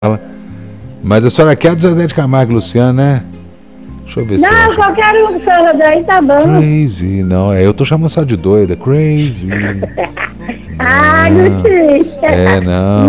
Mas a senhora quer do Zezé de Camargo e Luciano, né? Deixa eu ver se Não, qualquer um do seu daí tá bom. Crazy, não, eu tô chamando só de doida. Crazy. Ah, não sei. Não.